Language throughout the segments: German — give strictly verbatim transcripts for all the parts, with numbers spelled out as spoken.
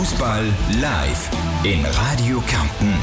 Fußball live in Radio Kärnten.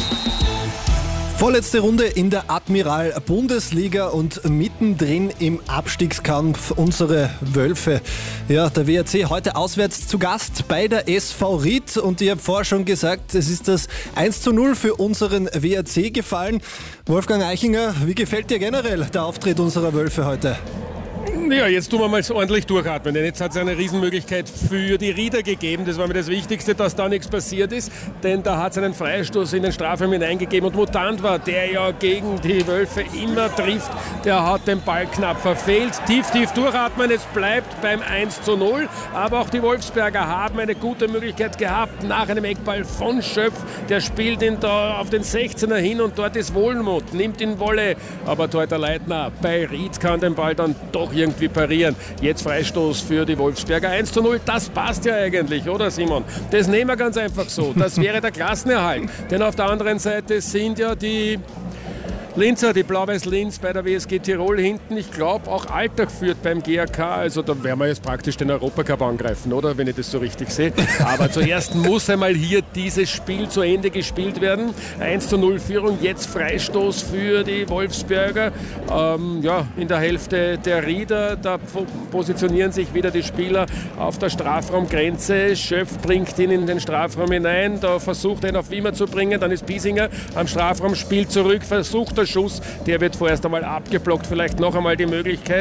Vorletzte Runde in der Admiral-Bundesliga und mittendrin im Abstiegskampf unsere Wölfe. Ja, der W R C heute auswärts zu Gast bei der S V Ried und ich habe vorher schon gesagt, es ist das eins zu null für unseren W R C gefallen. Wolfgang Eichinger, wie gefällt dir generell der Auftritt unserer Wölfe heute? Ja, jetzt tun wir mal so ordentlich durchatmen, denn jetzt hat es eine Riesenmöglichkeit für die Rieder gegeben. Das war mir das Wichtigste, dass da nichts passiert ist, denn da hat es einen Freistoß in den Strafraum hineingegeben und Mutant war, der ja gegen die Wölfe immer trifft, der hat den Ball knapp verfehlt. Tief, tief durchatmen, es bleibt beim eins zu null, aber auch die Wolfsberger haben eine gute Möglichkeit gehabt nach einem Eckball von Schöpf, der spielt ihn da auf den sechzehner hin und dort ist Wohlmuth, nimmt ihn Wolle, aber Torhüter Leitner bei Ried kann den Ball dann doch irgendwie wie parieren. Jetzt Freistoß für die Wolfsberger. eins zu null, das passt ja eigentlich, oder Simon? Das nehmen wir ganz einfach so. Das wäre der Klassenerhalt. Denn auf der anderen Seite sind ja die Linzer, die Blau-Weiß-Linz bei der W S G Tirol hinten. Ich glaube, auch Alltag führt beim G A K. Also da werden wir jetzt praktisch den Europacup angreifen, oder? Wenn ich das so richtig sehe. Aber zuerst muss einmal hier dieses Spiel zu Ende gespielt werden. eins zu null Führung, jetzt Freistoß für die Wolfsberger. Ähm, ja, in der Hälfte der Rieder, da positionieren sich wieder die Spieler auf der Strafraumgrenze. Schöpf bringt ihn in den Strafraum hinein. Da versucht er ihn auf Wiemer zu bringen. Dann ist Biesinger am Strafraum, spielt zurück, versucht der Schuss, der wird vorerst einmal abgeblockt, vielleicht noch einmal die Möglichkeit,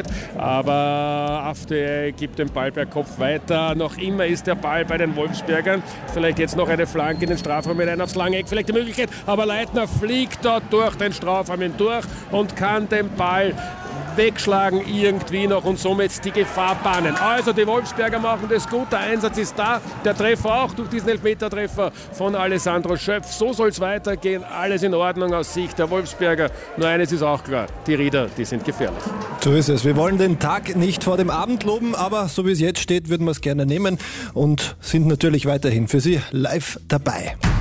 aber Afte gibt den Ball per Kopf weiter, noch immer ist der Ball bei den Wolfsbergern, vielleicht jetzt noch eine Flanke in den Strafraum hinein aufs lange Eck, vielleicht die Möglichkeit, aber Leitner fliegt dort durch den Strafraum hindurch und kann den Ball wegschlagen irgendwie noch und somit die Gefahr bahnen. Also die Wolfsberger machen das gut, der Einsatz ist da, der Treffer auch durch diesen Elfmetertreffer von Alessandro Schöpf. So soll es weitergehen, alles in Ordnung aus Sicht der Wolfsberger. Nur eines ist auch klar, die Rieder, die sind gefährlich. So ist es. Wir wollen den Tag nicht vor dem Abend loben, aber so wie es jetzt steht, würden wir es gerne nehmen und sind natürlich weiterhin für Sie live dabei.